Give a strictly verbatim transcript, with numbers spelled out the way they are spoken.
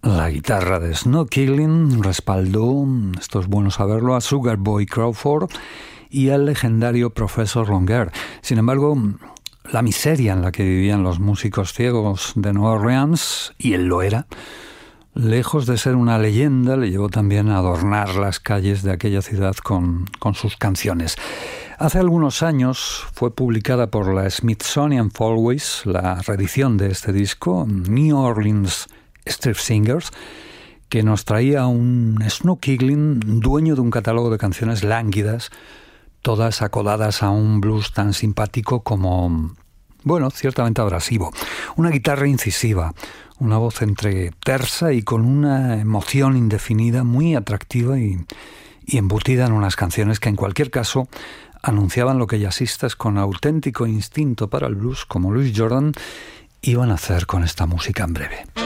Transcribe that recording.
La guitarra de Snooke Killing respaldó, esto es bueno saberlo, a Sugar Boy Crawford y al legendario Professor Longueur. Sin embargo, la miseria en la que vivían los músicos ciegos de Nueva Orleans, y él lo era, lejos de ser una leyenda, le llevó también a adornar las calles de aquella ciudad con, con sus canciones. Hace algunos años fue publicada por la Smithsonian Folkways la reedición de este disco, New Orleans Street Singers, que nos traía un Snooke Killing, dueño de un catálogo de canciones lánguidas, todas acodadas a un blues tan simpático como, bueno, ciertamente abrasivo. Una guitarra incisiva, una voz entre tersa y con una emoción indefinida muy atractiva y, y embutida en unas canciones que en cualquier caso anunciaban lo que jazzistas con auténtico instinto para el blues como Louis Jordan iban a hacer con esta música en breve.